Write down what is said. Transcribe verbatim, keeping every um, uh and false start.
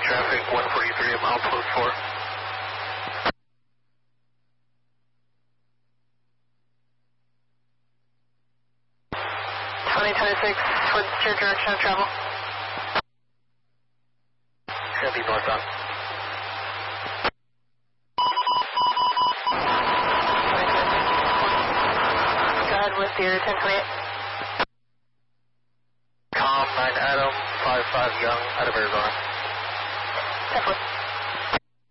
traffic, one forty-three at mile close four. twenty twenty-six, what's your direction of travel? Gonna be northbound. Go ahead with your ten twenty-eight. Com nine Adam, five five Young, out of Arizona. ten four.